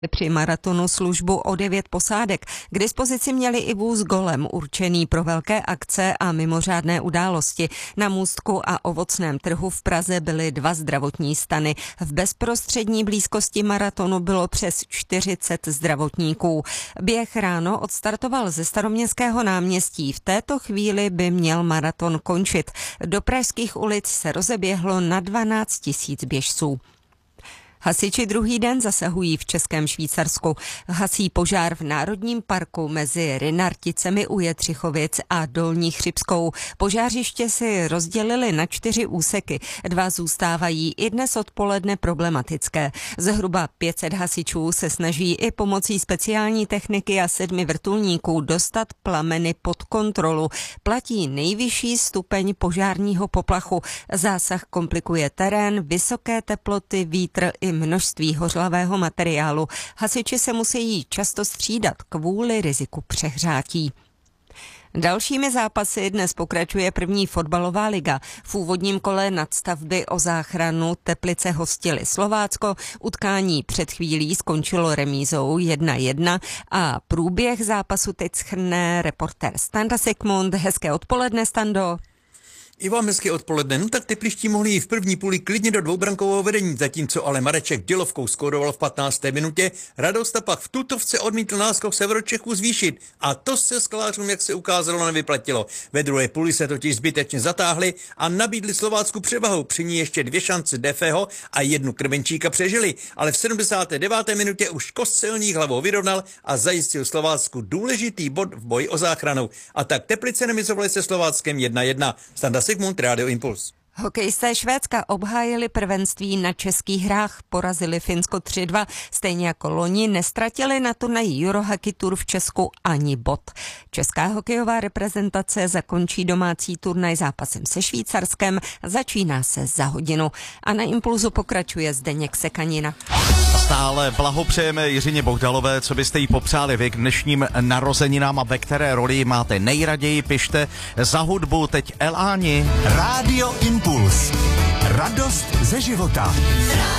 Při maratonu službu o 9 posádek. K dispozici měli i vůz Golem, určený pro velké akce a mimořádné události. Na můstku a ovocném trhu v Praze byly 2 zdravotní stany. V bezprostřední blízkosti maratonu bylo přes 40 zdravotníků. Běh ráno odstartoval ze Staroměstského náměstí. V této chvíli by měl maraton končit. Do pražských ulic se rozeběhlo na 12 000 běžců. Hasiči druhý den zasahují v Českém Švýcarsku. Hasí požár v Národním parku mezi Rynarticemi u Jetřichovic a Dolní Chřibskou. Požářiště si rozdělili na 4 úseky. 2 zůstávají i dnes odpoledne problematické. Zhruba 500 hasičů se snaží i pomocí speciální techniky a 7 vrtulníků dostat plameny pod kontrolu. Platí nejvyšší stupeň požárního poplachu. Zásah komplikuje terén, vysoké teploty, vítr i množství hořlavého materiálu. Hasiči se musí často střídat kvůli riziku přehřátí. Dalšími zápasy dnes pokračuje první fotbalová liga. V úvodním kole nadstavby o záchranu Teplice hostily Slovácko. Utkání před chvílí skončilo remízou 1-1 a průběh zápasu teď shrne reportér Standa Sigmund. Hezké odpoledne, Stando. I vám hezké odpoledne. No tak tepliští mohli jít v první půli klidně do dvoubrankového vedení, zatímco ale Mareček dělovkou skóroval v 15. minutě. Radost pak v tutovce odmítl náskok Severočechů zvýšit a to se sklářům, jak se ukázalo, nevyplatilo. Ve druhé půli se totiž zbytečně zatáhli a nabídli Slovácku převahu. Při ní ještě 2 šance Defeho a 1 Krvenčíka přežili, ale v 79. minutě už Kostelník hlavou vyrovnal a zajistil Slovácku důležitý bod v boji o záchranu. A tak Teplice remizovali se Slováckem 1-1. Standa Sigmund, Radio Impuls. Hokejisté Švédska obhájili prvenství na českých hrách, porazili Finsko 3-2, stejně jako loni nestratili na turnaji Eurohockey Tour v Česku ani bod. Česká hokejová reprezentace zakončí domácí turnaj zápasem se Švýcarskem, začíná se za hodinu. A na Impulzu pokračuje Zdeněk Sekanina. Stále blahopřejeme Jiřině Bohdalové, co byste jí popřáli vy k dnešním narozeninám a ve které roli máte nejraději, pište za hudbu teď Eláni. Rádio Impuls. Radost ze života.